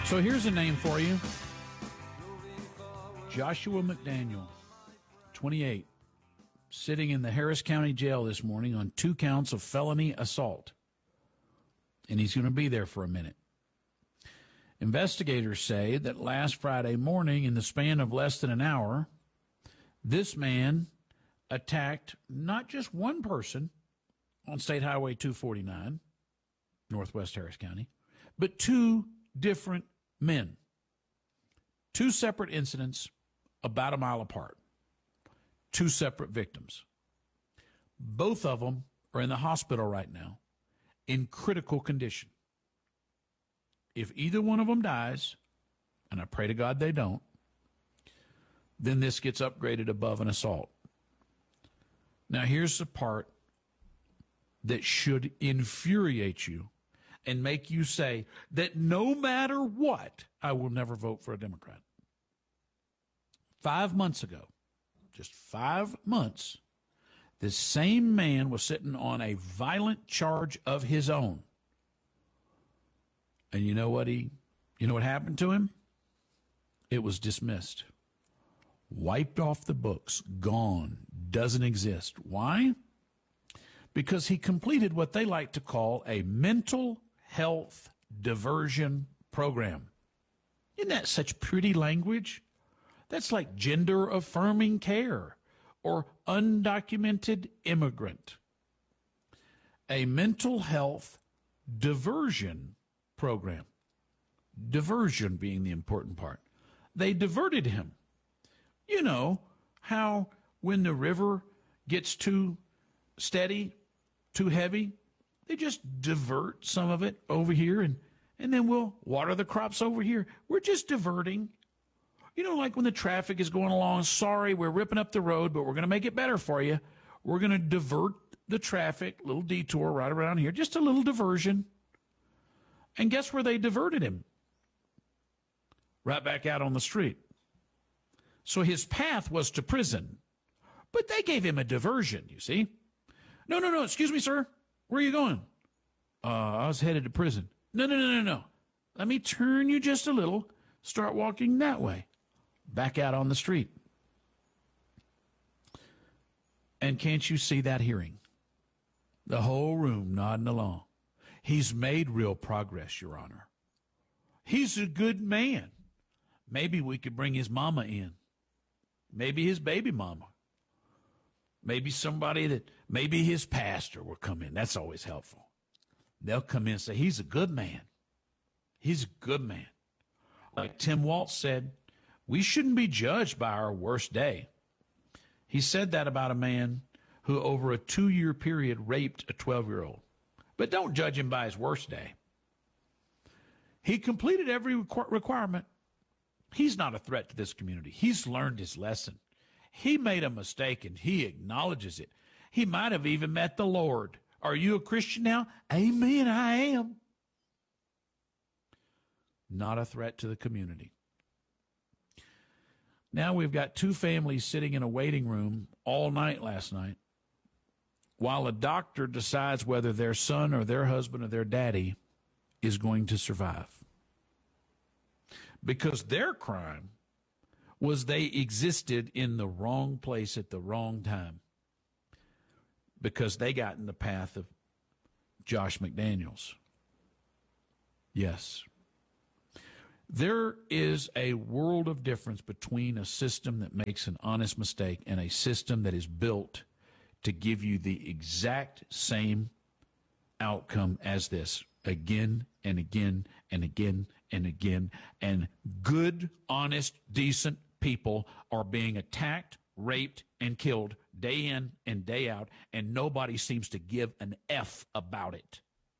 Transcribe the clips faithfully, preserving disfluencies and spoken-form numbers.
So here's a name for you. Joshua McDaniel, twenty-eight, sitting in the Harris County Jail this morning on two counts of felony assault. And he's going to be there for a minute. Investigators say that last Friday morning, in the span of less than an hour, this man attacked not just one person on State Highway two forty-nine, Northwest Harris County, but two different men. Two separate incidents about a mile apart. Two separate victims. Both of them are in the hospital right now in critical condition. If either one of them dies, and I pray to God they don't, then this gets upgraded above an assault. Now here's the part that should infuriate you and make you say that no matter what, I will never vote for a Democrat. Five months ago, just five months, this same man was sitting on a violent charge of his own. And you know what he, you know what happened to him? It was dismissed. Wiped off the books, gone, doesn't exist. Why? Because he completed what they like to call a mental health diversion program. Isn't that such pretty language? That's like gender affirming care or undocumented immigrant. A mental health diversion program. Diversion being the important part. They diverted him. You know how when the river gets too steady, too heavy, they just divert some of it over here, and, and then we'll water the crops over here. We're just diverting. You know, like when the traffic is going along, sorry, we're ripping up the road, but we're going to make it better for you. We're going to divert the traffic, little detour right around here, just a little diversion. And guess where they diverted him? Right back out on the street. So his path was to prison, but they gave him a diversion, you see. No, no, no, excuse me, sir. Where are you going? Uh, I was headed to prison. No, no, no, no, no. Let me turn you just a little. Start walking that way. Back out on the street. And can't you see that hearing? The whole room nodding along. He's made real progress, Your Honor. He's a good man. Maybe we could bring his mama in. Maybe his baby mama. Maybe somebody that, maybe his pastor will come in. That's always helpful. They'll come in and say, he's a good man. He's a good man. Like Tim Waltz said, we shouldn't be judged by our worst day. He said that about a man who over a two-year period raped a twelve-year-old. But don't judge him by his worst day. He completed every requ- requirement. He's not a threat to this community. He's learned his lesson. He made a mistake and he acknowledges it. He might have even met the Lord. Are you a Christian now? Amen, I am. Not a threat to the community. Now we've got two families sitting in a waiting room all night last night while a doctor decides whether their son or their husband or their daddy is going to survive. Because their crime was they existed in the wrong place at the wrong time because they got in the path of Josh McDaniels. Yes. There is a world of difference between a system that makes an honest mistake and a system that is built to give you the exact same outcome as this again and again and again and again. And good, honest, decent people are being attacked, raped, and killed day in and day out, and nobody seems to give an F about it.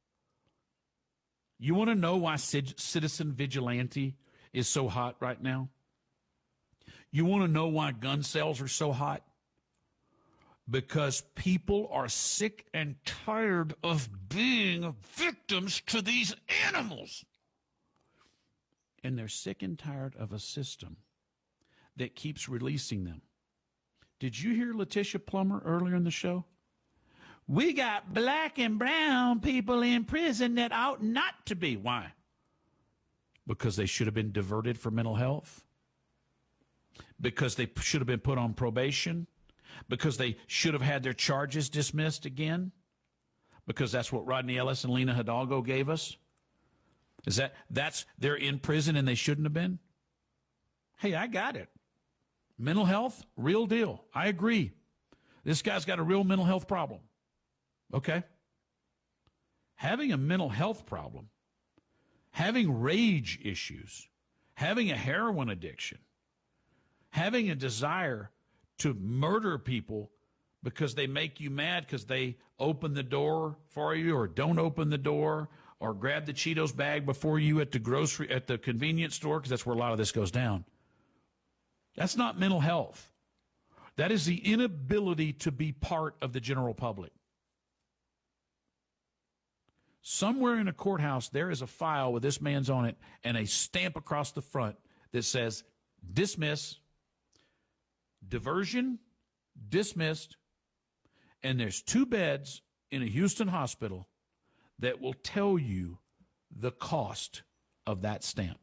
You want to know why citizen vigilante is so hot right now? You want to know why gun sales are so hot? Because people are sick and tired of being victims to these animals. And they're sick and tired of a system that keeps releasing them. Did you hear Letitia Plummer earlier in the show? We got black and brown people in prison that ought not to be. Why? because they should have been diverted for mental health, because they should have been put on probation, because they should have had their charges dismissed again, because that's what Rodney Ellis and Lena Hidalgo gave us? Is that that's they're in prison and they shouldn't have been? Hey, I got it. Mental health, real deal. I agree. This guy's got a real mental health problem. Okay? Having a mental health problem, having rage issues, having a heroin addiction, having a desire to murder people because they make you mad because they open the door for you or don't open the door or grab the Cheetos bag before you at the grocery, at the convenience store, because that's where a lot of this goes down. That's not mental health. That is the inability to be part of the general public. Somewhere in a courthouse, there is a file with this man's on it and a stamp across the front that says, dismiss, diversion, dismissed, and there's two beds in a Houston hospital that will tell you the cost of that stamp.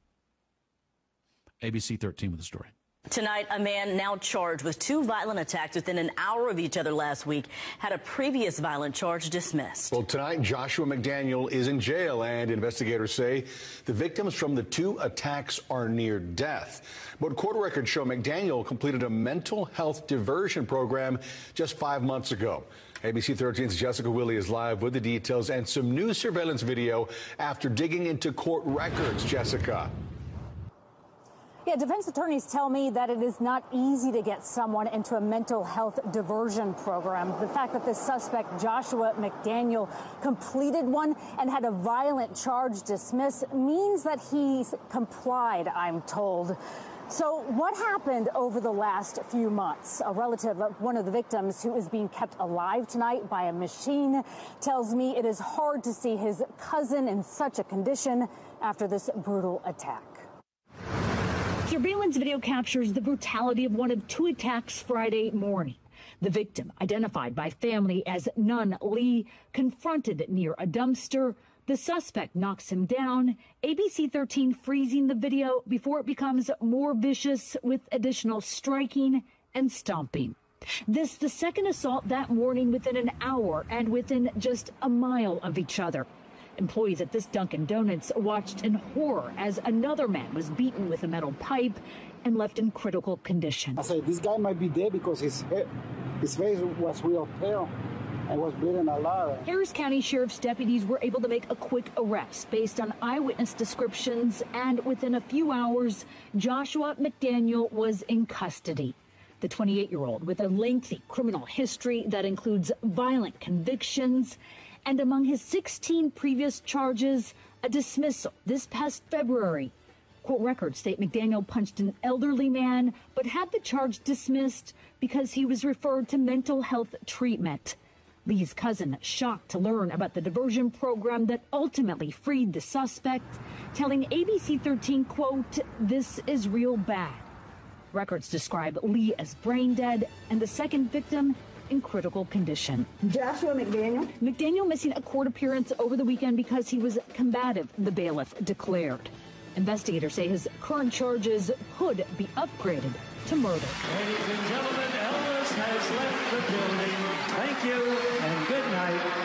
A B C thirteen with the story. Tonight, a man now charged with two violent attacks within an hour of each other last week had a previous violent charge dismissed. Well, tonight, Joshua McDaniel is in jail, and investigators say the victims from the two attacks are near death. But court records show McDaniel completed a mental health diversion program just five months ago. A B C thirteen's Jessica Willey is live with the details and some new surveillance video after digging into court records. Jessica. Yeah, defense attorneys tell me that it is not easy to get someone into a mental health diversion program. The fact that this suspect, Joshua McDaniel, completed one and had a violent charge dismissed means that he's complied, I'm told. So what happened over the last few months? A relative of one of the victims who is being kept alive tonight by a machine tells me it is hard to see his cousin in such a condition after this brutal attack. Surveillance video captures the brutality of one of two attacks Friday morning. The victim, identified by family as Nun Lee, confronted near a dumpster. The suspect knocks him down. A B C thirteen freezing the video before it becomes more vicious with additional striking and stomping. This the second assault that morning within an hour and within just a mile of each other. Employees at this Dunkin' Donuts watched in horror as another man was beaten with a metal pipe and left in critical condition. I said, this guy might be dead because his head, his face was real pale and was bleeding a lot. Harris County Sheriff's deputies were able to make a quick arrest based on eyewitness descriptions, and within a few hours, Joshua McDaniel was in custody. The twenty-eight-year-old with a lengthy criminal history that includes violent convictions, and among his sixteen previous charges, a dismissal this past February. Court records state McDaniel punched an elderly man, but had the charge dismissed because he was referred to mental health treatment. Lee's cousin shocked to learn about the diversion program that ultimately freed the suspect, telling A B C thirteen, quote, "This is real bad." Records describe Lee as brain dead and the second victim in critical condition. Joshua McDaniel. McDaniel missing a court appearance over the weekend because he was combative, the bailiff declared. Investigators say his current charges could be upgraded to murder. Ladies and gentlemen, Elvis has left the building. Thank you and good night.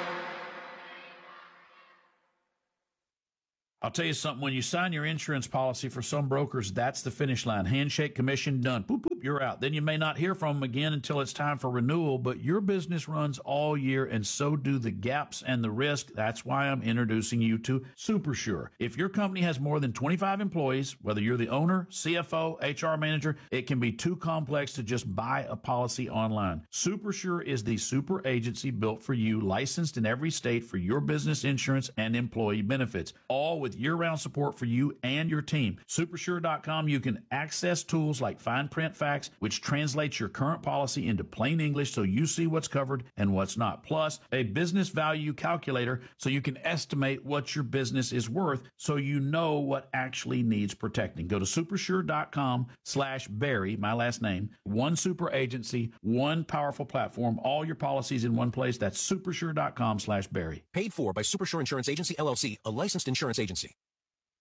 I'll tell you something, when you sign your insurance policy for some brokers, that's the finish line. Handshake, commission, done. Boop, boop, you're out. Then you may not hear from them again until it's time for renewal, but your business runs all year, and so do the gaps and the risk. That's why I'm introducing you to SuperSure. If your company has more than twenty-five employees, whether you're the owner, C F O, H R manager, it can be too complex to just buy a policy online. SuperSure is the super agency built for you, licensed in every state for your business insurance and employee benefits, all with year-round support for you and your team. Supersure dot com, you can access tools like Fine Print Facts, which translates your current policy into plain English so you see what's covered and what's not. Plus, a business value calculator so you can estimate what your business is worth so you know what actually needs protecting. Go to supersure dot com slash Barry, my last name, one super agency, one powerful platform, all your policies in one place. That's supersure dot com slash Barry. Paid for by Supersure Insurance Agency, L L C, a licensed insurance agency.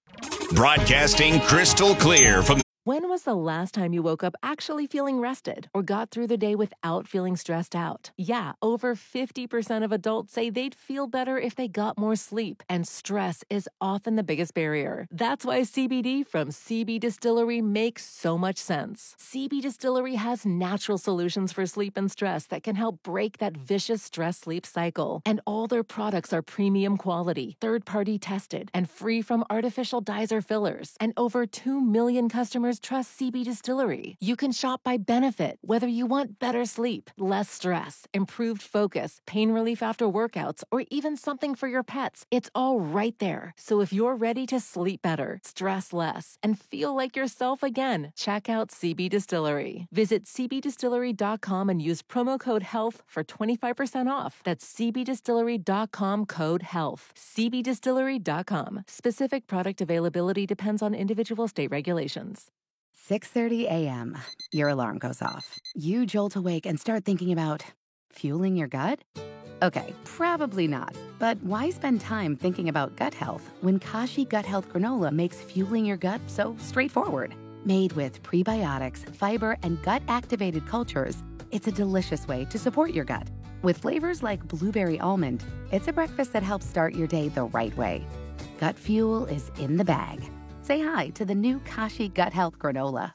Broadcasting crystal clear from... When was the last time you woke up actually feeling rested or got through the day without feeling stressed out? Yeah, over fifty percent of adults say they'd feel better if they got more sleep, and stress is often the biggest barrier. That's why C B D from C B Distillery makes so much sense. C B Distillery has natural solutions for sleep and stress that can help break that vicious stress-sleep cycle. And all their products are premium quality, third-party tested, and free from artificial dyes or fillers. And over two million customers trust C B Distillery. You can shop by benefit, whether you want better sleep, less stress, improved focus, pain relief after workouts, or even something for your pets. It's all right there. So if you're ready to sleep better, stress less, and feel like yourself again, check out C B Distillery. Visit c b distillery dot com and use promo code HEALTH for twenty-five percent off. That's c b distillery dot com code HEALTH. c b distillery dot com. Specific product availability depends on individual state regulations. six thirty a.m. Your alarm goes off. You jolt awake and start thinking about fueling your gut? Okay, probably not. But why spend time thinking about gut health when Kashi Gut Health Granola makes fueling your gut so straightforward? Made with prebiotics, fiber, and gut-activated cultures, it's a delicious way to support your gut. With flavors like blueberry almond, it's a breakfast that helps start your day the right way. Gut fuel is in the bag. Say hi to the new Kashi Gut Health Granola.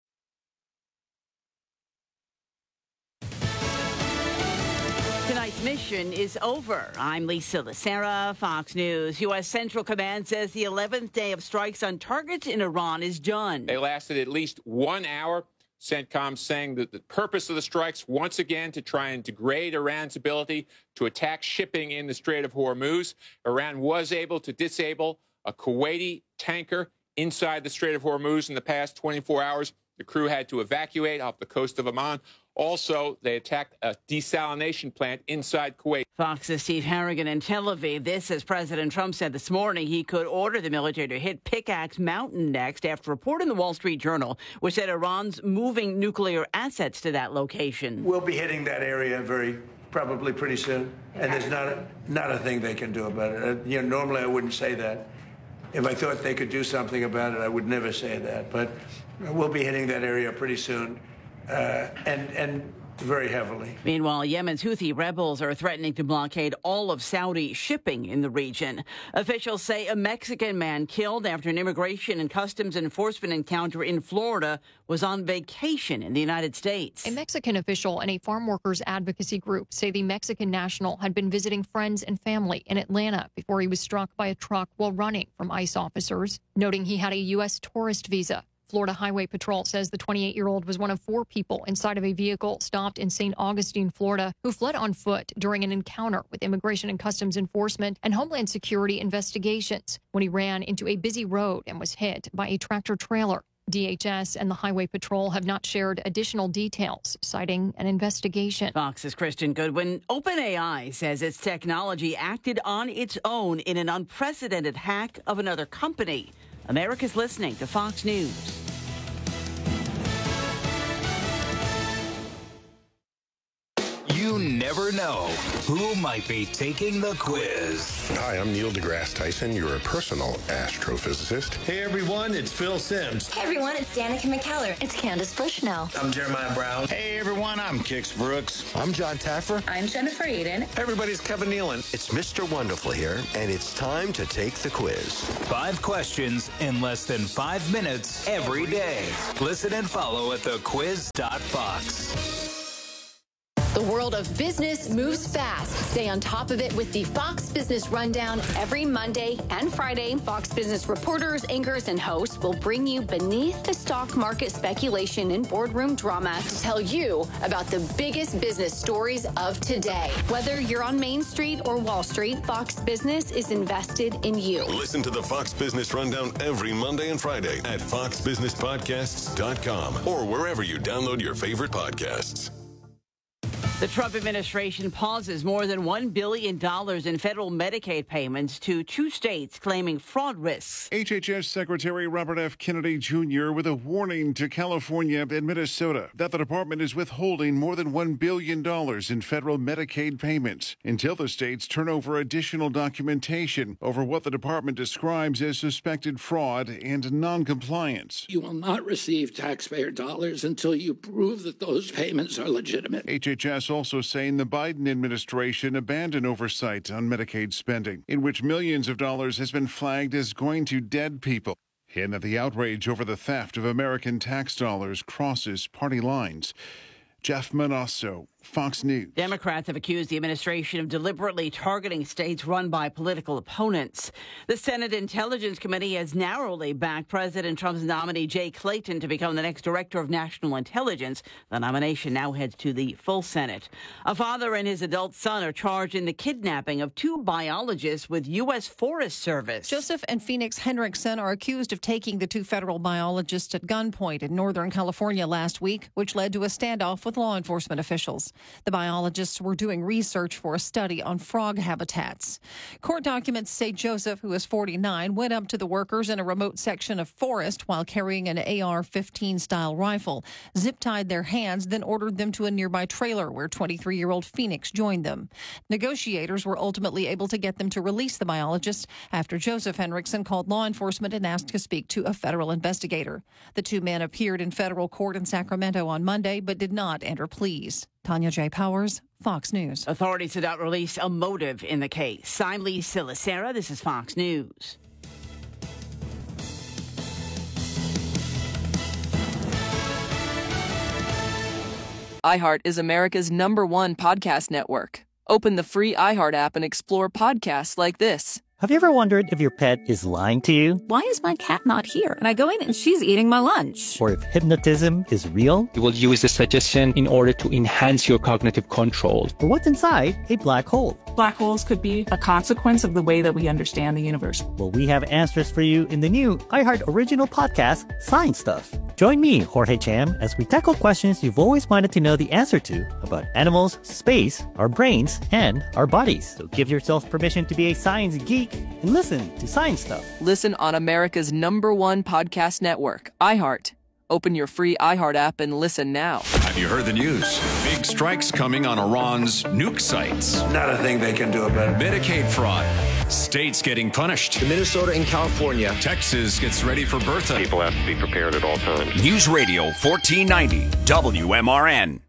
Tonight's mission is over. I'm Lisa Lacera, Fox News. U S Central Command says the eleventh day of strikes on targets in Iran is done. They lasted at least one hour. CENTCOM saying that the purpose of the strikes, once again, to try and degrade Iran's ability to attack shipping in the Strait of Hormuz. Iran was able to disable a Kuwaiti tanker inside the Strait of Hormuz in the past twenty-four hours. The crew had to evacuate off the coast of Oman. Also, they attacked a desalination plant inside Kuwait. Fox's Steve Harrigan in Tel Aviv. This, as President Trump said this morning, he could order the military to hit Pickaxe Mountain next after a report in the Wall Street Journal, which said Iran's moving nuclear assets to that location. We'll be hitting that area very probably pretty soon, and there's not a, not a thing they can do about it. Uh, you know, normally I wouldn't say that. If I thought they could do something about it, I would never say that. But we'll be hitting that area pretty soon, uh, and and very heavily. Meanwhile, Yemen's Houthi rebels are threatening to blockade all of Saudi shipping in the region. Officials say a Mexican man killed after an immigration and customs enforcement encounter in Florida was on vacation in the United States. A Mexican official and a farm workers advocacy group say the Mexican national had been visiting friends and family in Atlanta before he was struck by a truck while running from ICE officers, noting he had a U S tourist visa. Florida Highway Patrol says the twenty-eight-year-old was one of four people inside of a vehicle stopped in Saint Augustine, Florida, who fled on foot during an encounter with Immigration and Customs Enforcement and Homeland Security investigations when he ran into a busy road and was hit by a tractor trailer. D H S and the Highway Patrol have not shared additional details, citing an investigation. Fox's Christian Goodwin. OpenAI says its technology acted on its own in an unprecedented hack of another company. America's listening to Fox News. You never know who might be taking the quiz. Hi, I'm Neil deGrasse Tyson, your personal astrophysicist. Hey everyone, it's Phil Simms. Hey everyone, it's Danica McKellar. It's Candace Bushnell. I'm Jeremiah Brown. Hey everyone, I'm Kix Brooks. I'm John Taffer. I'm Jennifer Eden. Hey everybody, it's Kevin Nealon. It's Mister Wonderful here, and it's time to take the quiz. Five questions in less than five minutes every day. Listen and follow at the quiz dot fox. The world of business moves fast. Stay on top of it with the Fox Business Rundown every Monday and Friday. Fox Business reporters, anchors, and hosts will bring you beneath the stock market speculation and boardroom drama to tell you about the biggest business stories of today. Whether you're on Main Street or Wall Street, Fox Business is invested in you. Listen to the Fox Business Rundown every Monday and Friday at fox business podcasts dot com or wherever you download your favorite podcasts. The Trump administration pauses more than one billion dollars in federal Medicaid payments to two states claiming fraud risks. H H S Secretary Robert F. Kennedy Junior with a warning to California and Minnesota that the department is withholding more than one billion dollars in federal Medicaid payments until the states turn over additional documentation over what the department describes as suspected fraud and noncompliance. You will not receive taxpayer dollars until you prove that those payments are legitimate. H H S also saying the Biden administration abandoned oversight on Medicaid spending, in which millions of dollars has been flagged as going to dead people, and that the outrage over the theft of American tax dollars crosses party lines. Jeff Manasso, Fox News. Democrats have accused the administration of deliberately targeting states run by political opponents. The Senate Intelligence Committee has narrowly backed President Trump's nominee Jay Clayton to become the next director of national intelligence. The nomination now heads to the full Senate. A father and his adult son are charged in the kidnapping of two biologists with U S Forest Service. Joseph and Phoenix Hendrickson are accused of taking the two federal biologists at gunpoint in Northern California last week, which led to a standoff with law enforcement officials. The biologists were doing research for a study on frog habitats. Court documents say Joseph, who is forty-nine, went up to the workers in a remote section of forest while carrying an A R fifteen style rifle, zip-tied their hands, then ordered them to a nearby trailer where twenty-three-year-old Phoenix joined them. Negotiators were ultimately able to get them to release the biologists after Joseph Hendrickson called law enforcement and asked to speak to a federal investigator. The two men appeared in federal court in Sacramento on Monday but did not enter pleas. Tanya J. Powers, Fox News. Authorities did not release a motive in the case. I'm Lee Silicera. This is Fox News. iHeart is America's number one podcast network. Open the free iHeart app and explore podcasts like this. Have you ever wondered if your pet is lying to you? Why is my cat not here? And I go in and she's eating my lunch. Or if hypnotism is real? You will use the suggestion in order to enhance your cognitive control. Or what's inside a black hole? Black holes could be a consequence of the way that we understand the universe. Well, we have answers for you in the new iHeart original podcast, Science Stuff. Join me, Jorge Cham, as we tackle questions you've always wanted to know the answer to about animals, space, our brains, and our bodies. So give yourself permission to be a science geek and listen to Science Stuff. Listen on America's number one podcast network, iHeart. Open your free iHeart app and listen now. Have you heard the news? Big strikes coming on Iran's nuke sites. Not a thing they can do about it. Medicaid fraud. States getting punished. Minnesota and California. Texas gets ready for Bertha. People have to be prepared at all times. News Radio fourteen ninety, W M R N.